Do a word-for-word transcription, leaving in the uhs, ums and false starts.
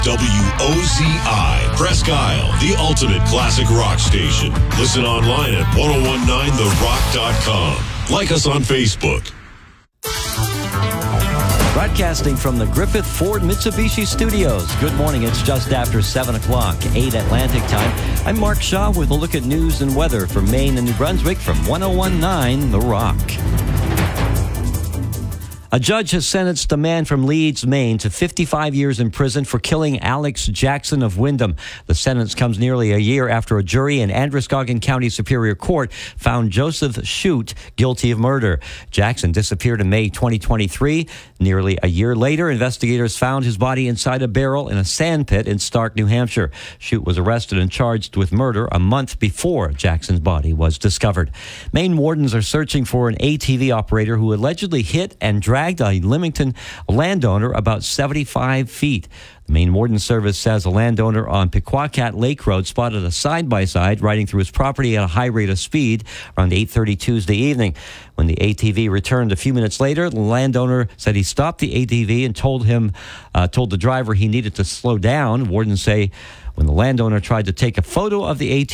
W O Z I, Presque Isle, the ultimate classic rock station. Listen online at ten nineteen the rock dot com. Like us on Facebook. Broadcasting from the Griffith Ford Mitsubishi Studios. Good morning. It's just after seven o'clock, eight Atlantic time. I'm Mark Shaw with a look at news and weather for Maine and New Brunswick from ten nineteen The Rock. A judge has sentenced a man from Leeds, Maine to fifty-five years in prison for killing Alex Jackson of Windham. The sentence comes nearly a year after a jury in Androscoggin County Superior Court found Joseph Shute guilty of murder. Jackson disappeared in May twenty twenty-three. Nearly a year later, investigators found his body inside a barrel in a sand pit in Stark, New Hampshire. Shute was arrested and charged with murder a month before Jackson's body was discovered. Maine wardens are searching for an A T V operator who allegedly hit and dragged a Leamington landowner about seventy-five feet. The Maine Warden Service says a landowner on Pequawcat Lake Road spotted a side-by-side riding through his property at a high rate of speed around eight thirty Tuesday evening. When the A T V returned a few minutes later, the landowner said he stopped the A T V and told him, uh, told the driver he needed to slow down. Wardens say when the landowner tried to take a photo of the A T V,